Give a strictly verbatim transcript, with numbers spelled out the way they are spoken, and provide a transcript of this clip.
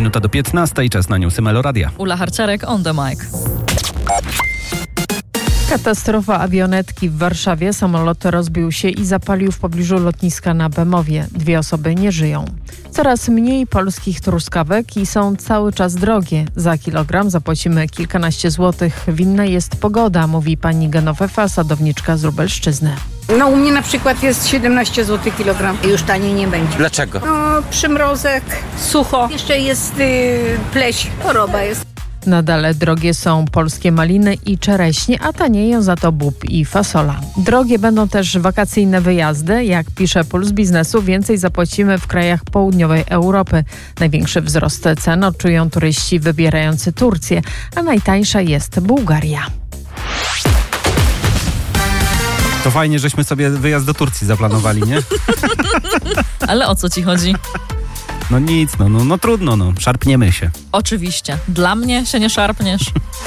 minuta do piętnastej, czas na newsy Meloradia. Ula Harciarek on the mic. Katastrofa awionetki w Warszawie. Samolot rozbił się i zapalił w pobliżu lotniska na Bemowie. Dwie osoby nie żyją. Coraz mniej polskich truskawek i są cały czas drogie. Za kilogram zapłacimy kilkanaście złotych. Winna jest pogoda, mówi pani Genowefa, sadowniczka z Lubelszczyzny. No u mnie na przykład jest siedemnaście złotych kilogram. Już taniej nie będzie. Dlaczego? No przymrozek, sucho. Jeszcze jest yy, pleś, choroba jest. Nadal drogie są polskie maliny i czereśnie, a tanieją za to bób i fasola. Drogie będą też wakacyjne wyjazdy. Jak pisze Puls Biznesu, więcej zapłacimy w krajach południowej Europy. Największy wzrost cen odczują turyści wybierający Turcję, a najtańsza jest Bułgaria. To fajnie, żeśmy sobie wyjazd do Turcji zaplanowali, nie? Ale o co ci chodzi? No nic, no, no, no trudno, no, szarpniemy się. Oczywiście. Dla mnie się nie szarpniesz.